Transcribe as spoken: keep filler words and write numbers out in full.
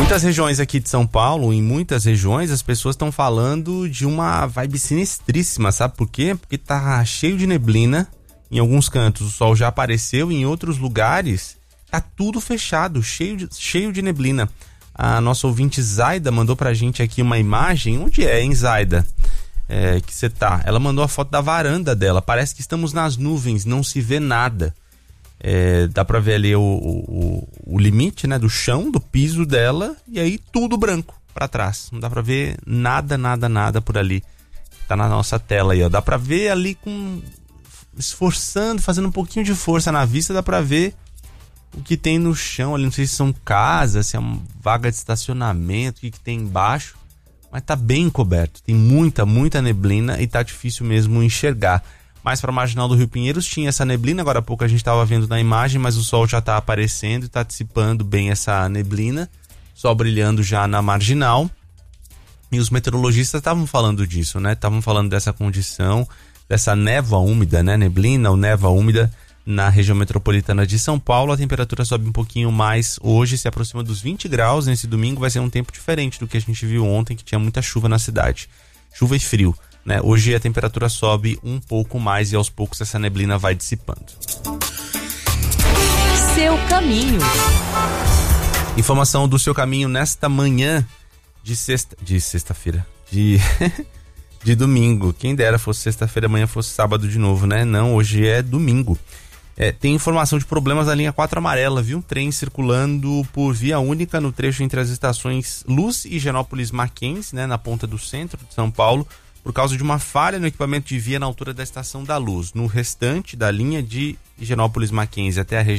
Muitas regiões aqui de São Paulo, em muitas regiões, as pessoas estão falando de uma vibe sinistríssima, sabe por quê? Porque tá cheio de neblina, em alguns cantos o sol já apareceu, em outros lugares tá tudo fechado, cheio de, cheio de neblina. A nossa ouvinte Zaida mandou pra gente aqui uma imagem. Onde é, hein, Zaida? É, que você tá? Ela mandou a foto da varanda dela, parece que estamos nas nuvens, não se vê nada. É, dá pra ver ali o, o, o limite, né, do chão, do piso dela, e aí tudo branco pra trás. Não dá pra ver nada, nada, nada por ali. Tá na nossa tela aí, ó. Dá pra ver ali com... esforçando, fazendo um pouquinho de força na vista, dá pra ver o que tem no chão ali. Não sei se são casas, se é uma vaga de estacionamento, o que, que tem embaixo. Mas tá bem coberto. Tem muita, muita neblina e tá difícil mesmo enxergar. Mais para a marginal do Rio Pinheiros tinha essa neblina, agora há pouco a gente estava vendo na imagem, mas o sol já está aparecendo e está dissipando bem essa neblina, sol brilhando já na marginal. E os meteorologistas estavam falando disso, né? Estavam falando dessa condição, dessa névoa úmida, né? Neblina ou névoa úmida na região metropolitana de São Paulo. A temperatura sobe um pouquinho mais hoje, se aproxima dos vinte graus. Nesse domingo vai ser um tempo diferente do que a gente viu ontem, que tinha muita chuva na cidade. Chuva e frio. Né? Hoje a temperatura sobe um pouco mais e aos poucos essa neblina vai dissipando. Seu caminho. Informação do seu caminho nesta manhã de sexta, de sexta-feira, de de domingo. Quem dera fosse sexta-feira, amanhã fosse sábado de novo, né? Não, hoje é domingo. É, tem informação de problemas na linha quatro amarela, viu? Trem circulando por via única no trecho entre as estações Luz e Higienópolis Mackenzie, né? Na ponta do centro de São Paulo, por causa de uma falha no equipamento de via na altura da Estação da Luz. No restante da linha de Higienópolis Mackenzie até a região